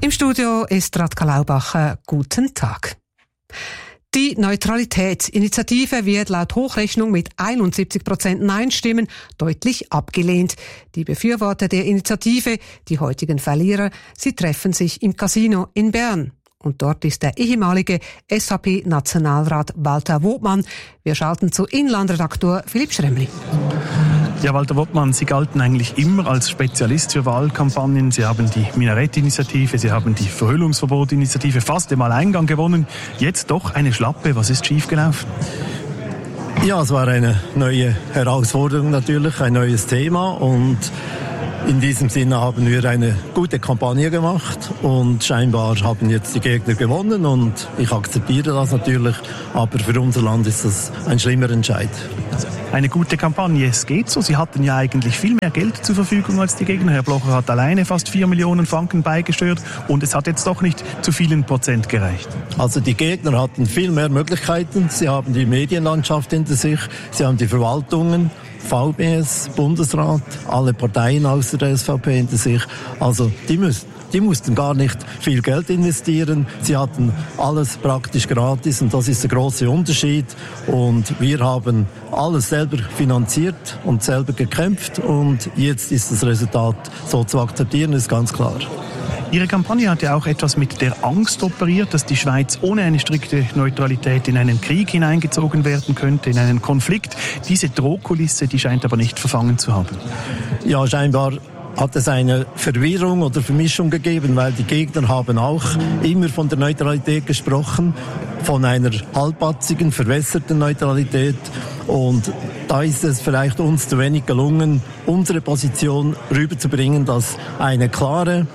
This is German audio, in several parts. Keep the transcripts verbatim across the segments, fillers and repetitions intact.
Im Studio ist Radka Laubacher. Guten Tag. Die Neutralitätsinitiative wird laut Hochrechnung mit einundsiebzig Prozent Nein-Stimmen deutlich abgelehnt. Die Befürworter der Initiative, die heutigen Verlierer, sie treffen sich im Casino in Bern. Und dort ist der ehemalige S V P-Nationalrat Walter Wobmann. Wir schalten zu Inlandredaktor Philipp Schremli. Ja, Walter Wobmann, Sie galten eigentlich immer als Spezialist für Wahlkampagnen. Sie haben die Minarett-Initiative, Sie haben die Verhüllungsverbot-Initiative fast im Alleingang gewonnen. Jetzt doch eine Schlappe. Was ist schiefgelaufen? Ja, es war eine neue Herausforderung natürlich, ein neues Thema, und in diesem Sinne haben wir eine gute Kampagne gemacht und scheinbar haben jetzt die Gegner gewonnen, und ich akzeptiere das natürlich, aber für unser Land ist das ein schlimmer Entscheid. Eine gute Kampagne, es geht so. Sie hatten ja eigentlich viel mehr Geld zur Verfügung als die Gegner. Herr Blocher hat alleine fast vier Millionen Franken beigesteuert und es hat jetzt doch nicht zu vielen Prozent gereicht. Also die Gegner hatten viel mehr Möglichkeiten. Sie haben die Medienlandschaft hinter sich, sie haben die Verwaltungen, V B S, Bundesrat, alle Parteien außer der S V P hinter sich. Also die müssen Die mussten gar nicht viel Geld investieren. Sie hatten alles praktisch gratis, und das ist der große Unterschied. Und wir haben alles selber finanziert und selber gekämpft, und jetzt ist das Resultat so zu akzeptieren, ist ganz klar. Ihre Kampagne hat ja auch etwas mit der Angst operiert, dass die Schweiz ohne eine strikte Neutralität in einen Krieg hineingezogen werden könnte, in einen Konflikt. Diese Drohkulisse, die scheint aber nicht verfangen zu haben. Ja, scheinbar hat es eine Verwirrung oder Vermischung gegeben, weil die Gegner haben auch immer von der Neutralität gesprochen, von einer halbpatzigen, verwässerten Neutralität. Und da ist es vielleicht uns zu wenig gelungen, unsere Position rüberzubringen, dass eine klare,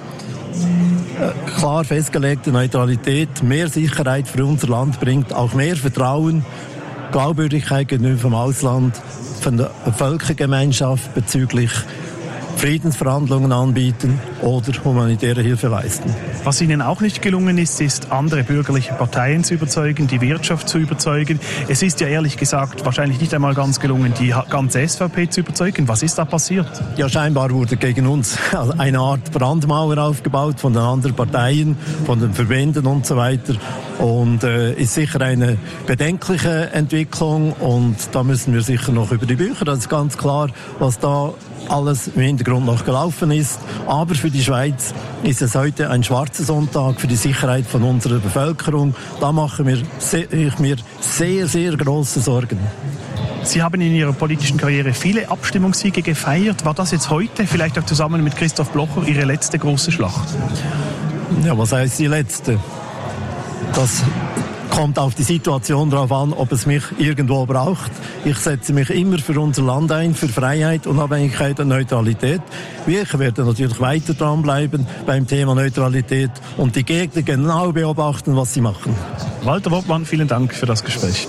klar festgelegte Neutralität mehr Sicherheit für unser Land bringt, auch mehr Vertrauen, Glaubwürdigkeit gegenüber vom Ausland, von der Völkergemeinschaft bezüglich Friedensverhandlungen anbieten oder humanitäre Hilfe leisten. Was Ihnen auch nicht gelungen ist, ist, andere bürgerliche Parteien zu überzeugen, die Wirtschaft zu überzeugen. Es ist ja ehrlich gesagt wahrscheinlich nicht einmal ganz gelungen, die ganze S V P zu überzeugen. Was ist da passiert? Ja, scheinbar wurde gegen uns eine Art Brandmauer aufgebaut von den anderen Parteien, von den Verbänden und so weiter. Und äh, ist sicher eine bedenkliche Entwicklung, und da müssen wir sicher noch über die Bücher. Das ist ganz klar, was da alles im Hintergrund noch gelaufen ist. Aber für die Schweiz ist es heute ein schwarzer Sonntag für die Sicherheit von unserer Bevölkerung. Da mache mir ich mir sehr, sehr große Sorgen. Sie haben in Ihrer politischen Karriere viele Abstimmungssiege gefeiert. War das jetzt heute, vielleicht auch zusammen mit Christoph Blocher, Ihre letzte große Schlacht? Ja, was heißt die letzte? Das kommt auf die Situation drauf an, ob es mich irgendwo braucht. Ich setze mich immer für unser Land ein, für Freiheit, Unabhängigkeit und Neutralität. Wir werden natürlich weiter dranbleiben beim Thema Neutralität und die Gegner genau beobachten, was sie machen. Walter Wobmann, vielen Dank für das Gespräch.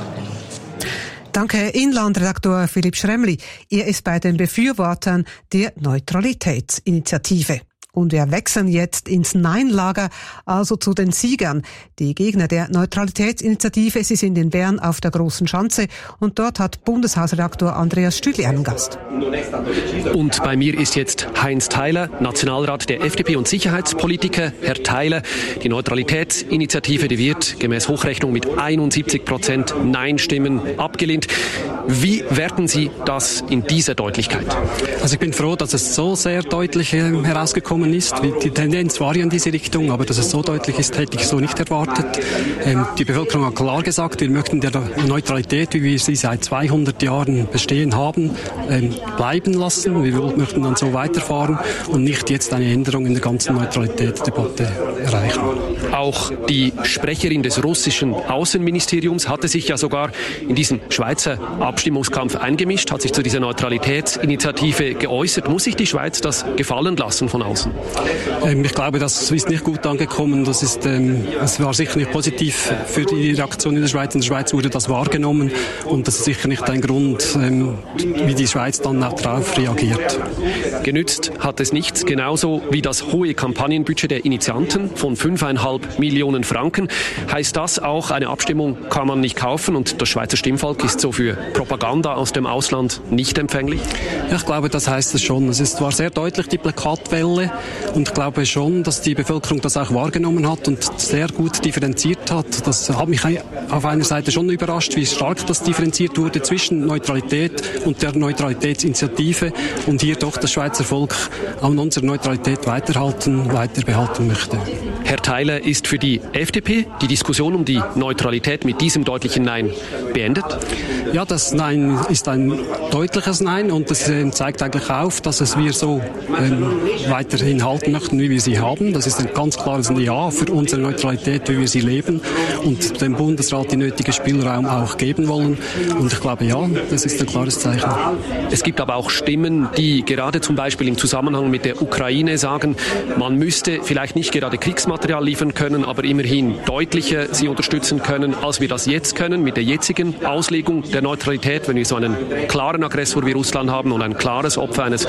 Danke, Inlandredaktor Philipp Schremli. Er ist bei den Befürwortern der Neutralitätsinitiative. Und wir wechseln jetzt ins Nein-Lager, also zu den Siegern. Die Gegner der Neutralitätsinitiative, sie sind in Bern auf der Großen Schanze, und dort hat Bundeshausredaktor Andreas Stüdli einen Gast. Und bei mir ist jetzt Heinz Theiler, Nationalrat der F D P und Sicherheitspolitiker. Herr Theiler, die Neutralitätsinitiative, die wird gemäß Hochrechnung mit einundsiebzig Prozent Nein-Stimmen abgelehnt. Wie werten Sie das in dieser Deutlichkeit? Also ich bin froh, dass es so sehr deutlich herausgekommen ist. Die Tendenz war ja in diese Richtung, aber dass es so deutlich ist, hätte ich so nicht erwartet. Ähm, die Bevölkerung hat klar gesagt, wir möchten der Neutralität, wie wir sie seit zweihundert Jahren bestehen haben, ähm, bleiben lassen. Wir möchten dann so weiterfahren und nicht jetzt eine Änderung in der ganzen Neutralitätsdebatte erreichen. Auch die Sprecherin des russischen Außenministeriums hatte sich ja sogar in diesen Schweizer Abstimmungskampf eingemischt, hat sich zu dieser Neutralitätsinitiative geäußert. Muss sich die Schweiz das gefallen lassen von außen? Ähm, ich glaube, das ist nicht gut angekommen. Das ist, ähm, es war sicher nicht positiv für die Reaktion in der Schweiz. In der Schweiz wurde das wahrgenommen, und das ist sicher nicht ein Grund, ähm, wie die Schweiz dann darauf reagiert. Genützt hat es nichts, genauso wie das hohe Kampagnenbudget der Initianten von fünfeinhalb Millionen Franken. Heißt das auch, eine Abstimmung kann man nicht kaufen, und das Schweizer Stimmvolk ist so für Propaganda aus dem Ausland nicht empfänglich? Ja, ich glaube, das heißt es schon. Es ist, war sehr deutlich die Plakatwelle und ich glaube schon, dass die Bevölkerung das auch wahrgenommen hat und sehr gut differenziert hat. Das hat mich auf einer Seite schon überrascht, wie stark das differenziert wurde zwischen Neutralität und der Neutralitätsinitiative und hier doch das Schweizer Volk an unserer Neutralität weiterhalten, weiter behalten möchte. Herr Theiler, ist für die F D P die Diskussion um die Neutralität mit diesem deutlichen Nein beendet? Ja, das Nein ist ein deutliches Nein und das äh, zeigt eigentlich auf, dass es wir so ähm, weiterhin halten möchten, wie wir sie haben. Das ist ein ganz klares Ja für unsere Neutralität, wie wir sie leben und dem Bundesrat die nötige Spielraum auch geben wollen. Und ich glaube, ja, das ist ein klares Zeichen. Es gibt aber auch Stimmen, die gerade zum Beispiel im Zusammenhang mit der Ukraine sagen, man müsste vielleicht nicht gerade Kriegsmaterial liefern können, aber immerhin deutlicher sie unterstützen können, als wir das jetzt können, mit der jetzigen Auslegung der Neutralität, wenn wir so einen klaren Aggressor wie Russland haben und ein klares Opfer eines